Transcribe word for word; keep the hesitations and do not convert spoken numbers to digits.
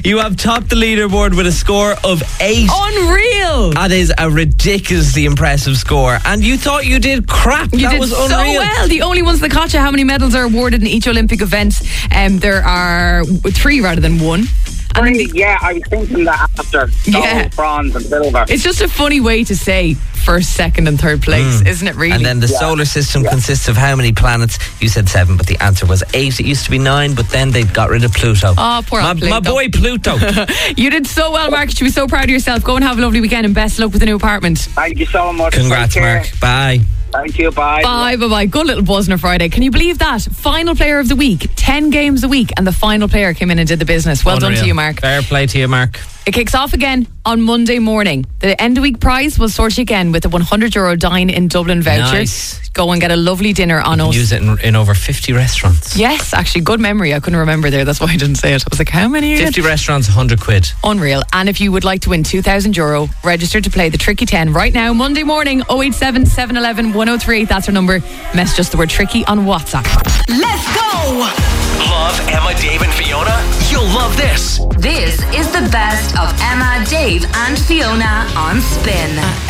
You have topped the leaderboard with a score of eight. Unreal. That is a ridiculously impressive score. And you thought you did crap. You that did was so unreal. well. The only ones that caught you, how many medals are awarded in each Olympic event? Um, there are three rather than one. And then the, Yeah, I was thinking that after gold, Yeah. bronze and silver. it's just a funny way to say first, second and third place, isn't it really? And then the Yeah. solar system consists of how many planets? You said seven, but the answer was eight. It used to be nine, but then they got rid of Pluto. Oh, poor my, old my Pluto. boy Pluto. You did so well, Mark. You should be so proud of yourself. Go and have a lovely weekend and best luck with the new apartment. Thank you so much. Congrats, Take care. Mark. Bye. Thank you. Bye. Bye, bye, bye. Good little buzz on a Friday. Can you believe that? Final player of the week, ten games a week, and the final player came in and did the business. Well done Unreal. to you, Mark. Fair play to you, Mark. It kicks off again on Monday morning. The end of week prize will sort you again with a one hundred euro Dine in Dublin voucher. Nice. Go and get a lovely dinner on us. Use it in, in over fifty restaurants. Yes, actually, good memory. I couldn't remember there. That's why I didn't say it. I was like, how many? fifty restaurants, one hundred quid. Unreal. And if you would like to win two thousand euro, register to play the Tricky ten right now, Monday morning, oh eight seven, seven one one, one oh three eight. That's our number. Message us the word Tricky on WhatsApp. Let's go! Love Emma, Dave, and Fiona? You'll love this. This is the best of Emma, Dave, and Fiona on Spin.